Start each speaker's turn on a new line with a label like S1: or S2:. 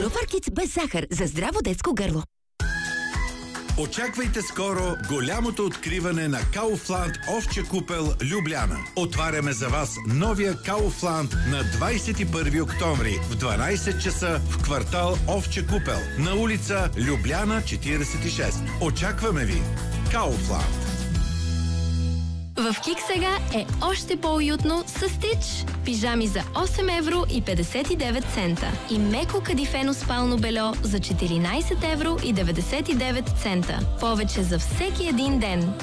S1: Опрофаркит без захар за здраво детско гърло.
S2: Очаквайте скоро голямото откриване на Кауфланд овче купел Любляна. Отваряме за вас новия Кауфланд на 21 октомври в 12 часа в квартал Овче купел на улица Любляна 46. Очакваме ви! Кауфланд.
S3: В Кик сега е още по-уютно с Стич. Пижами за 8 евро и 59 цента. И меко кадифено спално бельо за 14 евро и 99 цента. Повече за всеки един ден.